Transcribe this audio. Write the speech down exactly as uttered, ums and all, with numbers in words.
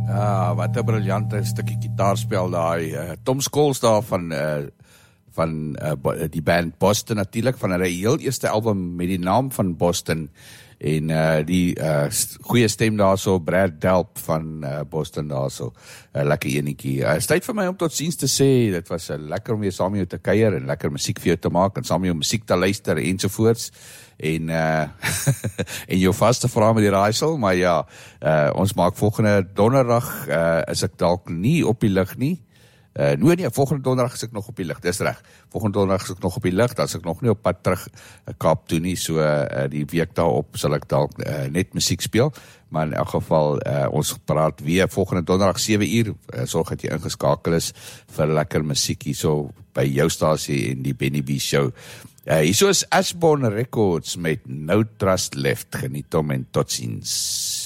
Ah, wat 'n briljante stukkie gitaarspel daai. Uh, Tom Scholes daar van uh, van uh, die band Boston natuurlik, van hulle heel eerste album met die naam van Boston, en uh, die uh, goeie stem daarso, Brad Delp van uh, Boston daarso, uh, lekker enetjie. Uh, is tyd vir my om tot ziens te sê, dit was uh, lekker om weer saam met jou te kuier, en lekker musiek vir jou te maak, en saam met jou musiek te luister, ensovoorts, en uh, en jou vaste vraag met die raaisel, maar ja, uh, ons maak volgende donderdag, uh, is ek dalk nie op die lig nie, Uh, nee, nee, volgende donderdag is ek nog op die lig, dis reg. Volgende donderdag is ek nog op die lig, dan is ek nog nie op pad terug uh, Kaap toe nie, so uh, die week daarop sal ek dalk uh, net musiek speel, maar in elk geval, uh, ons praat weer volgende donderdag sewe uur, uh, sorg dat jy ingeskakel is vir lekker musiek hier so by jou stasie en die Benny B Show. Uh, hier so is Ashbourne Records met No Trust Left, geniet hom en tot ziens.